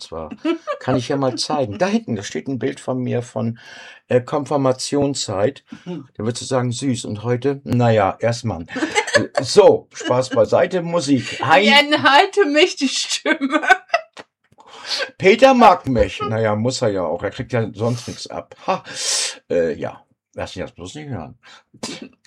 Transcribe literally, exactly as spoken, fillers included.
war. Kann ich ja mal zeigen. Da hinten, da steht ein Bild von mir von äh, Konfirmationszeit. Da würdest du sagen, süß. Und heute, naja, erstmal. So, Spaß beiseite, Musik. Hi. Ja, enthalte mich die Stimme. Peter mag mich. Naja, muss er ja auch. Er kriegt ja sonst nichts ab. Ha. Äh, ja, lass ihn das bloß nicht hören.